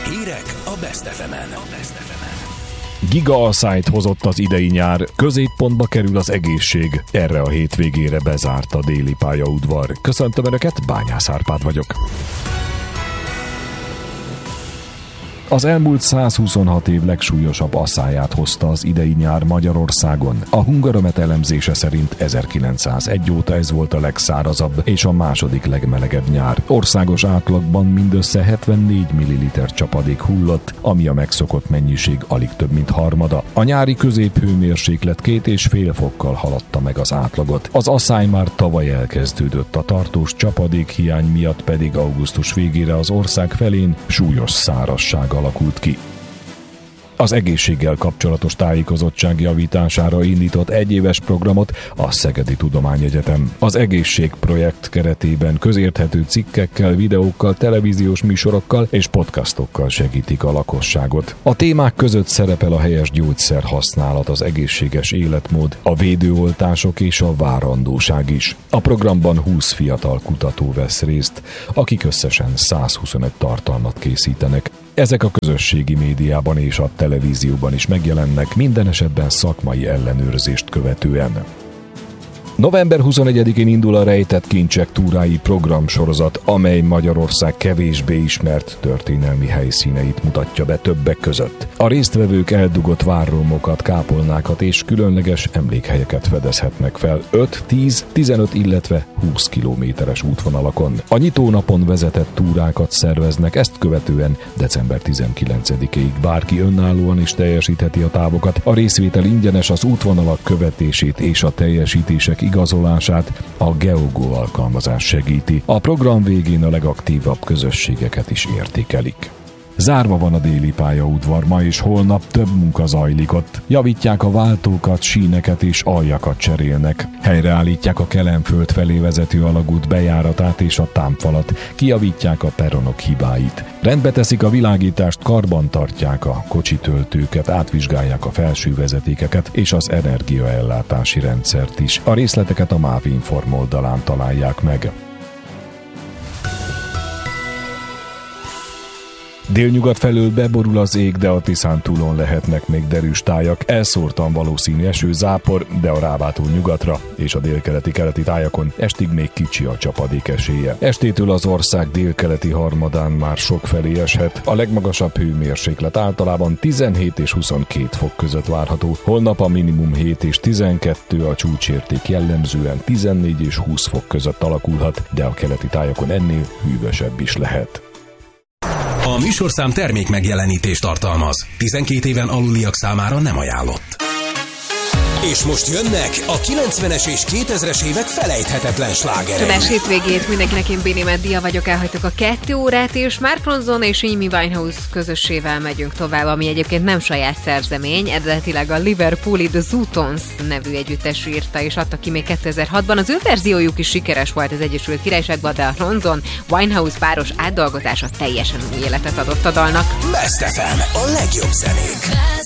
Hírek a Best FM-en. Gigaasszályt hozott az idei nyár, középpontba kerül az egészség. Erre a hétvégére bezárt a déli pályaudvar. Köszöntöm Önöket, Bányász Árpád vagyok. Az elmúlt 126 év legsúlyosabb asszályát hozta az idei nyár Magyarországon. A Hungaromet elemzése szerint 1901 óta ez volt a legszárazabb és a második legmelegebb nyár. Országos átlagban mindössze 74 ml csapadék hullott, ami a megszokott mennyiség alig több mint harmada. A nyári középhőmérséklet 2,5 fokkal haladta meg az átlagot. Az asszály már tavaly elkezdődött, a tartós csapadékhiány miatt pedig augusztus végére az ország felén súlyos szárazság alakult ki. Az egészséggel kapcsolatos tájékozottság javítására indított egyéves programot a Szegedi Tudományegyetem. Az egészségprojekt keretében közérthető cikkekkel, videókkal, televíziós műsorokkal és podcastokkal segítik a lakosságot. A témák között szerepel a helyes gyógyszer használat, az egészséges életmód, a védőoltások és a várandóság is. A programban 20 fiatal kutató vesz részt, akik összesen 125 tartalmat készítenek. Ezek a közösségi médiában és a televízióban is megjelennek, minden esetben szakmai ellenőrzést követően. November 21-én indul a Rejtett Kincsek túrái programsorozat, amely Magyarország kevésbé ismert történelmi helyszíneit mutatja be többek között. A résztvevők eldugott várromokat, kápolnákat és különleges emlékhelyeket fedezhetnek fel 5, 10, 15, illetve 20 kilométeres útvonalakon. A nyitónapon vezetett túrákat szerveznek, ezt követően december 19-ig bárki önállóan is teljesítheti a távokat. A részvétel ingyenes, az útvonalak követését és a teljesítések igazolását a Geogo alkalmazás segíti. A program végén a legaktívabb közösségeket is értékelik. Zárva van a déli pályaudvar, ma és holnap több munka zajlik ott. Javítják a váltókat, síneket és aljakat cserélnek. Helyreállítják a Kelenföld felé vezető alagút bejáratát és a támfalat. Kijavítják a peronok hibáit. Rendbe teszik a világítást, karban tartják a kocsitöltőket, átvizsgálják a felső vezetékeket és az energiaellátási rendszert is. A részleteket a MÁV Inform oldalán találják meg. Délnyugat felől beborul az ég, de a Tiszántúlon lehetnek még derűs tájak. Elszórtan valószínű esőzápor, de a Rábától nyugatra és a délkeleti tájakon estig még kicsi a csapadék esélye. Estétől az ország délkeleti harmadán már sokfelé eshet. A legmagasabb hőmérséklet általában 17 és 22 fok között várható. Holnap a minimum 7 és 12, a csúcsérték jellemzően 14 és 20 fok között alakulhat, de a keleti tájakon ennél hűvösebb is lehet. A műsorszám termék megjelenítést tartalmaz. 12 éven aluliak számára nem ajánlott. És most jönnek a 90-es és 2000-es évek felejthetetlen slágerei. Tudás hétvégét mindenkinek, én Béni Meddia vagyok, elhagytuk a 2 órát, és Mark Ronson és Amy Winehouse közössével megyünk tovább, ami egyébként nem saját szerzemény, eredetileg a Liverpooli The Zootons nevű együttes írta, és adta ki még 2006-ban. Az ő verziójuk is sikeres volt az Egyesült Királyságban, de a Ronson-Winehouse páros átdolgozása teljesen új életet adott a dalnak. Best FM, a legjobb zenék.